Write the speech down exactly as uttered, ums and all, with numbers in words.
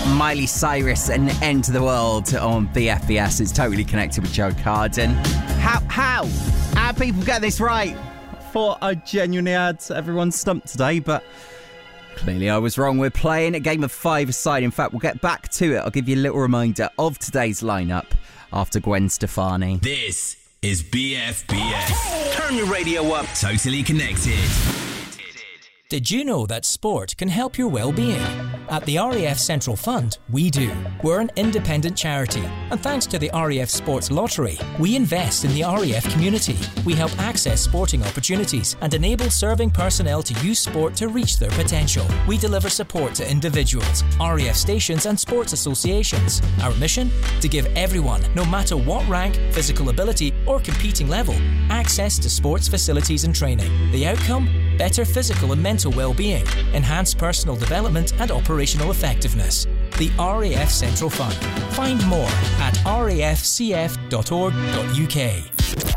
Miley Cyrus and End to the World on B F B S. It's totally connected with Joe Carden. How, how? How people get this right? I thought I genuinely had everyone stumped today, but clearly I was wrong. We're playing a game of five-a-side. In fact, we'll get back to it. I'll give you a little reminder of today's lineup after Gwen Stefani. This is B F B S. Turn your radio up. Totally connected. Did you know that sport can help your well-being? At the R A F Central Fund, we do. We're an independent charity, and thanks to the R A F Sports Lottery, we invest in the R A F community. We help access sporting opportunities and enable serving personnel to use sport to reach their potential. We deliver support to individuals, R A F stations and sports associations. Our mission? To give everyone, no matter what rank, physical ability or competing level, access to sports facilities and training. The outcome? Better physical and mental well-being, enhanced personal development and operational effectiveness. The R A F Central Fund. Find more at r a f c f dot org dot u k.